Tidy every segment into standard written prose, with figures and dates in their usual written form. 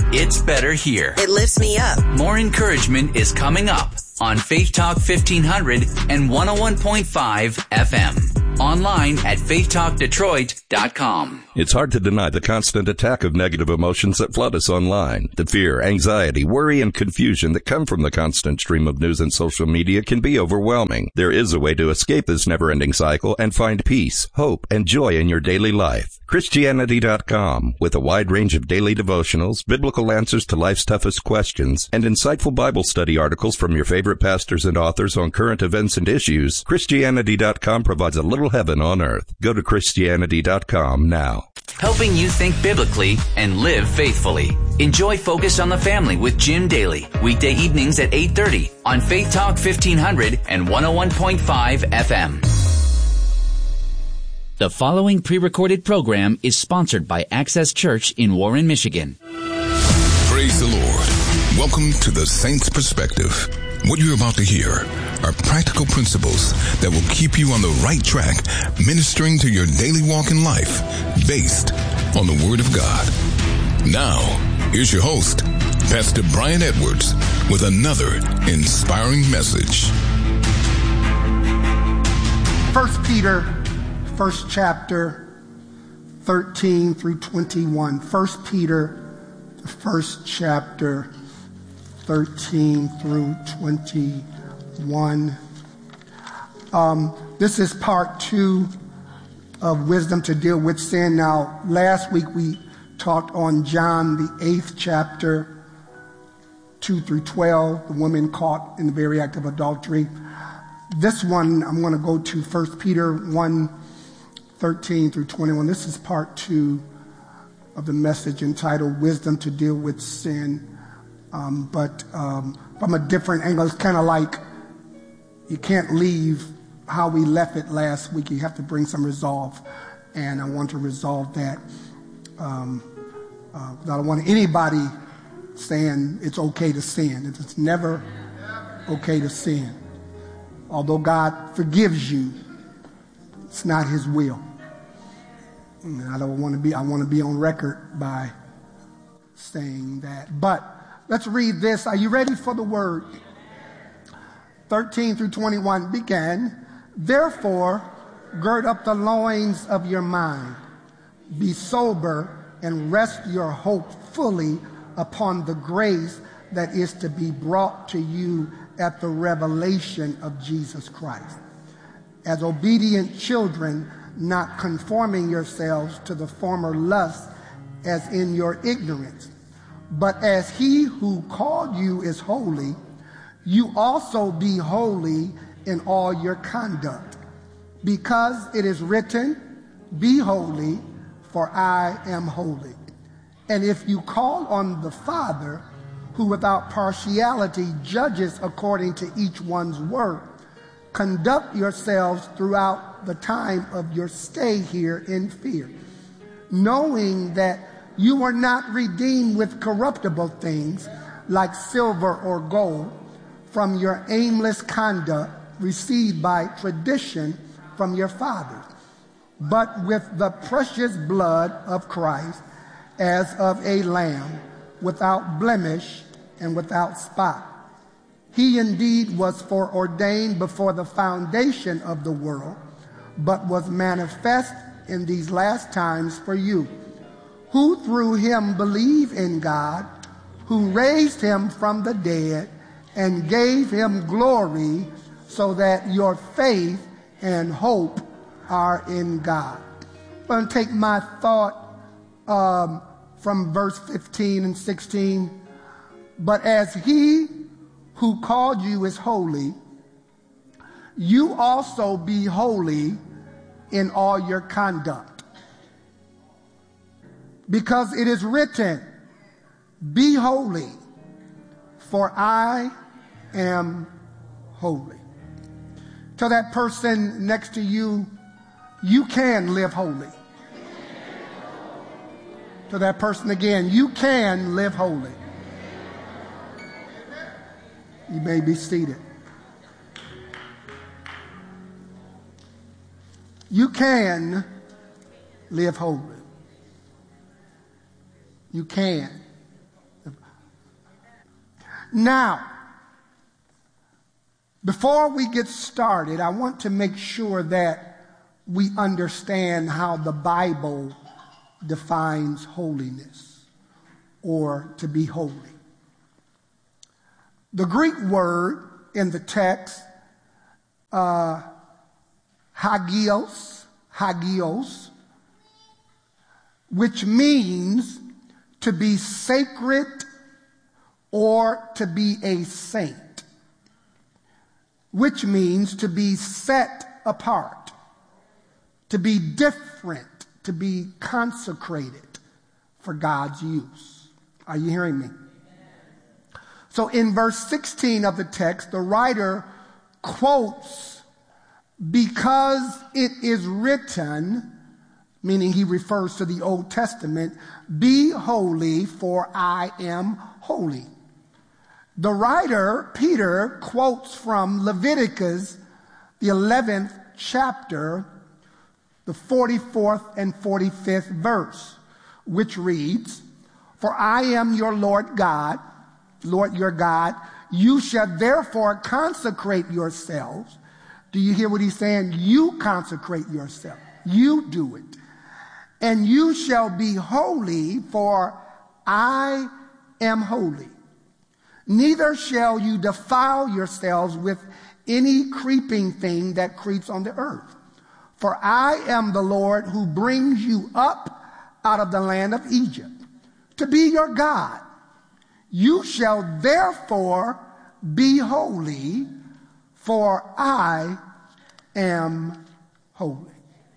It's better here. It lifts me up. More encouragement is coming up on Faith Talk 1500 and 101.5 FM. Online at faithtalkdetroit.com. It's hard to deny the constant attack of negative emotions that flood us online. The fear, anxiety, worry, and confusion that come from the constant stream of news and social media can be overwhelming. There is a way to escape this never-ending cycle and find peace, hope, and joy in your daily life. Christianity.com, with a wide range of daily devotionals, biblical answers to life's toughest questions, and insightful Bible study articles from your favorite pastors and authors on current events and issues, Christianity.com provides a little heaven on earth. Go to Christianity.com now. Helping you think biblically and live faithfully. Enjoy Focus on the Family with Jim Daly, weekday evenings at 8:30 on Faith Talk 1500 and 101.5 FM. The following pre-recorded program is sponsored by Access Church in Warren, Michigan. Praise the Lord. Welcome to the Saints Perspective. What you're about to hear are practical principles that will keep you on the right track, ministering to your daily walk in life, based on the Word of God. Now, here's your host, Pastor Brian Edwards, with another inspiring message. 1 Peter, first chapter, 13 through 21. 1 Peter, the first chapter, 13 through 21. This is part 2 of Wisdom to Deal with Sin. Now, last week we talked on John, the 8th chapter, 2 through 12, the woman caught in the very act of adultery. This one, I'm going to go to 1 Peter 1, 13 through 21. This is part 2 of the message entitled Wisdom to Deal with Sin. But from a different angle. It's kind of like you can't leave how we left it last week. You have to bring some resolve, and I want to resolve that. I don't want anybody saying it's okay to sin. It's never okay to sin. Although God forgives you, it's not His will. And I want to be on record by saying that. But let's read this. Are you ready for the word? 13 through 21 began. Therefore, gird up the loins of your mind. Be sober and rest your hope fully upon the grace that is to be brought to you at the revelation of Jesus Christ. As obedient children, not conforming yourselves to the former lusts as in your ignorance. But as He who called you is holy, you also be holy in all your conduct. Because it is written, be holy, for I am holy. And if you call on the Father, who without partiality judges according to each one's work, conduct yourselves throughout the time of your stay here in fear, knowing that you were not redeemed with corruptible things like silver or gold from your aimless conduct received by tradition from your fathers, but with the precious blood of Christ as of a lamb without blemish and without spot. He indeed was foreordained before the foundation of the world, but was manifest in these last times for you, who through him believe in God, who raised him from the dead and gave him glory, so that your faith and hope are in God. I'm going to take my thought from verse 15 and 16. But as He who called you is holy, you also be holy in all your conduct. Because it is written, be holy, for I am holy. To that person next to you, you can live holy. To that person again, you can live holy. You may be seated. You can live holy. You can. Now, before we get started, I want to make sure that we understand how the Bible defines holiness or to be holy. The Greek word in the text, hagios, which means to be sacred or to be a saint, which means to be set apart, to be different, to be consecrated for God's use. Are you hearing me? So in verse 16 of the text, the writer quotes, "Because it is written," meaning he refers to the Old Testament, "Be holy, for I am holy." The writer, Peter, quotes from Leviticus, the 11th chapter, the 44th and 45th verse, which reads, "For I am your Lord God, Lord your God, you shall therefore consecrate yourselves." Do you hear what he's saying? You consecrate yourself. You do it. "And you shall be holy, for I am holy. Neither shall you defile yourselves with any creeping thing that creeps on the earth. For I am the Lord who brings you up out of the land of Egypt to be your God. You shall therefore be holy, for I am holy."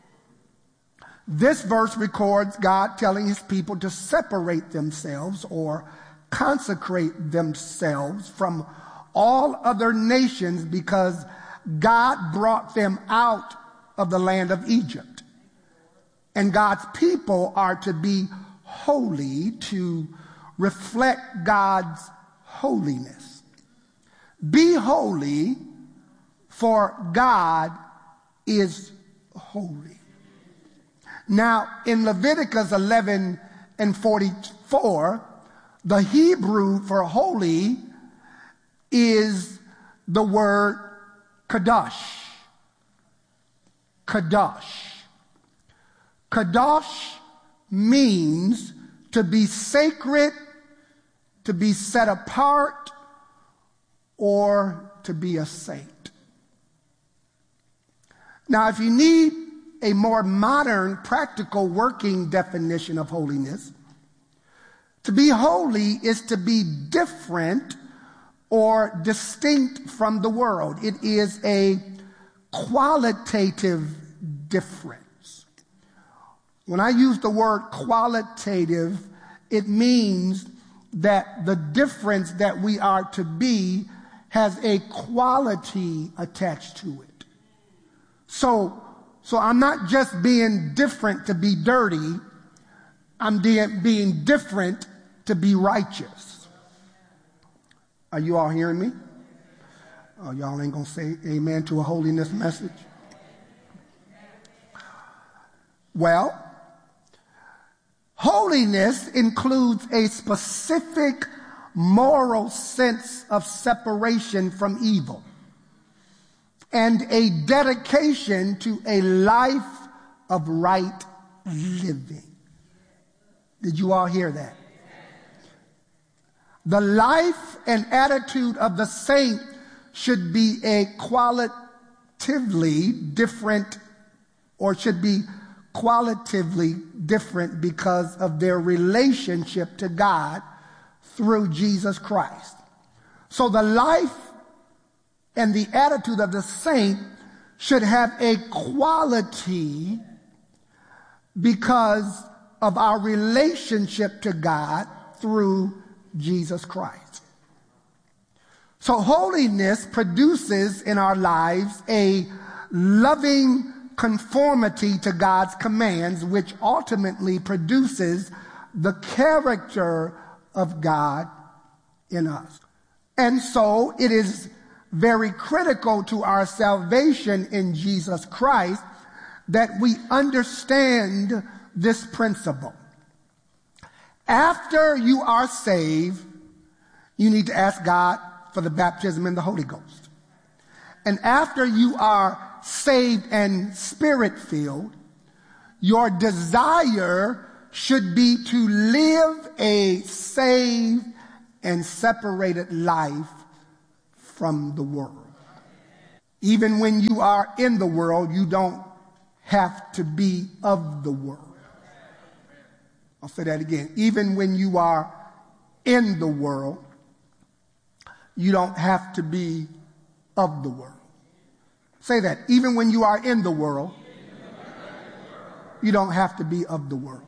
This verse records God telling his people to separate themselves or consecrate themselves from all other nations because God brought them out of the land of Egypt. And God's people are to be holy, to reflect God's holiness. Be holy, for God is holy. Now, in Leviticus 11 and 44, the Hebrew for holy is the word kadosh. Kadosh. Kadosh means to be sacred, to be set apart, or to be a saint. Now, if you need a more modern, practical working definition of holiness, to be holy is to be different or distinct from the world. It is a qualitative difference. When I use the word qualitative, it means that the difference that we are to be has a quality attached to it. So I'm not just being different to be dirty. I'm being different to be righteous. Are you all hearing me? Oh, y'all ain't gonna say amen to a holiness message? Well, holiness includes a specific moral sense of separation from evil and a dedication to a life of right living. Did you all hear that? The life and attitude of the saint should be a qualitatively different, or should be qualitatively different because of their relationship to God through Jesus Christ. So the life and the attitude of the saint should have a quality because of our relationship to God through Jesus Christ. So holiness produces in our lives a loving conformity to God's commands, which ultimately produces the character of God in us. And so it is very critical to our salvation in Jesus Christ that we understand this principle. After you are saved, you need to ask God for the baptism in the Holy Ghost. And after you are saved and spirit-filled, your desire should be to live a saved and separated life from the world. Even when you are in the world, you don't have to be of the world. I'll say that again. Even when you are in the world, you don't have to be of the world. Say that. Even when you are in the world, you don't have to be of the world.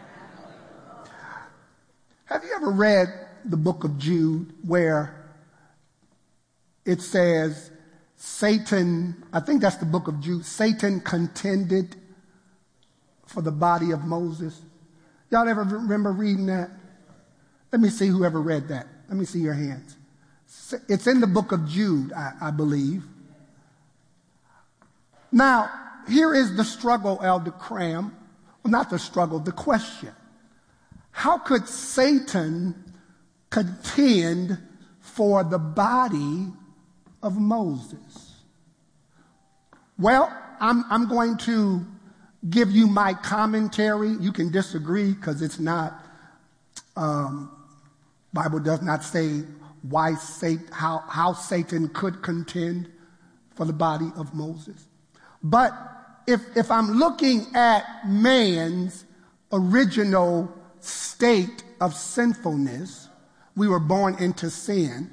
Have you ever read the book of Jude where it says Satan, I think that's the book of Jude, Satan contended for the body of Moses? Y'all ever remember reading that? Let me see whoever read that. Let me see your hands. It's in the book of Jude, I believe. Now, here is the struggle, Elder Cram. Well, not the struggle, the question. How could Satan contend for the body of Moses? Well, I'm going to give you my commentary. You can disagree because it's not, Bible does not say why how Satan could contend for the body of Moses. But if I'm looking at man's original state of sinfulness, we were born into sin.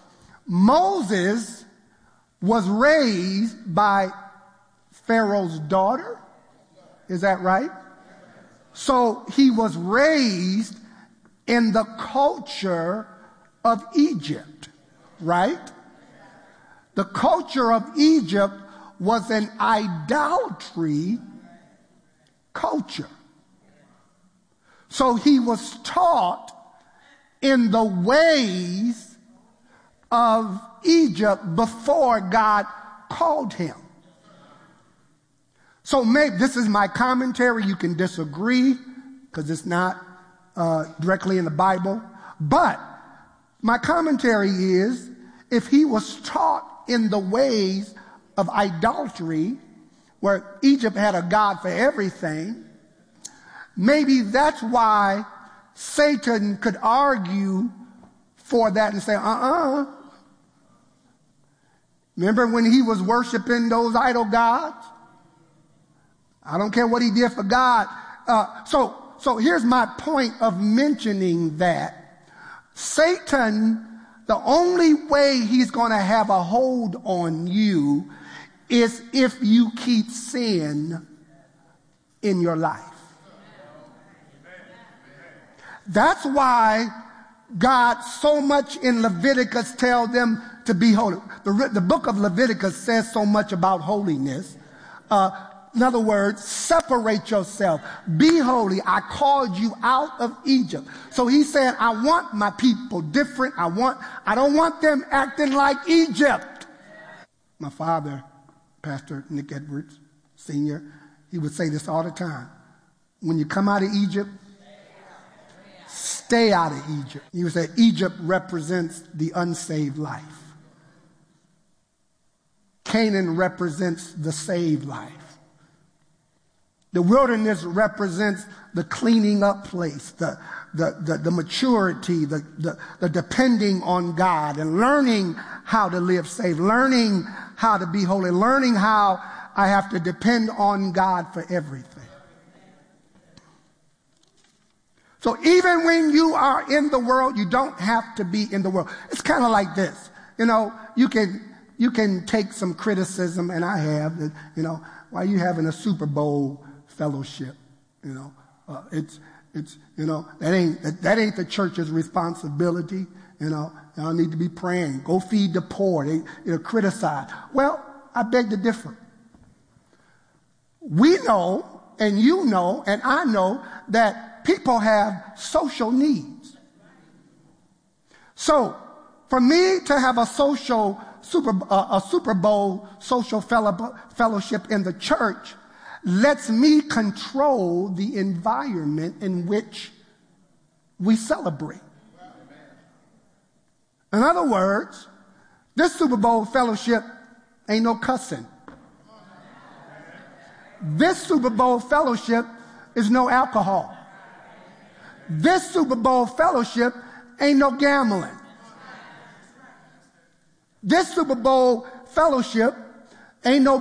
Moses was raised by Pharaoh's daughter. Is that right? So he was raised in the culture of Egypt, right? The culture of Egypt was an idolatry culture. So he was taught in the ways of Egypt before God called him. So maybe this is my commentary. You can disagree because it's not directly in the Bible. But my commentary is, if he was taught in the ways of idolatry, where Egypt had a god for everything, maybe that's why Satan could argue for that and say, Remember when he was worshiping those idol gods? I don't care what he did for God. So here's my point of mentioning that. Satan, the only way he's going to have a hold on you is if you keep sin in your life. That's why God so much in Leviticus tells them to be holy. The book of Leviticus says so much about holiness. In other words, separate yourself. Be holy. I called you out of Egypt. So he said, I want my people different. I don't want them acting like Egypt. My father, Pastor Nick Edwards, Sr., he would say this all the time. When you come out of Egypt, stay out of Egypt. He would say Egypt represents the unsaved life. Canaan represents the saved life. The wilderness represents the cleaning up place, the maturity, the depending on God and learning how to live safe, learning how to be holy, learning how I have to depend on God for everything. So even when you are in the world, you don't have to be in the world. It's kind of like this. You can take some criticism, and I have, why are you having a Super Bowl fellowship? That ain't the church's responsibility. Y'all need to be praying. Go feed the poor. They criticize. Well, I beg to differ. We know, and you know, and I know that people have social needs. So, for me to have a Super Bowl social fellowship in the church lets me control the environment in which we celebrate. In other words, this Super Bowl fellowship ain't no cussing. This Super Bowl fellowship is no alcohol. This Super Bowl fellowship ain't no gambling. This Super Bowl fellowship ain't no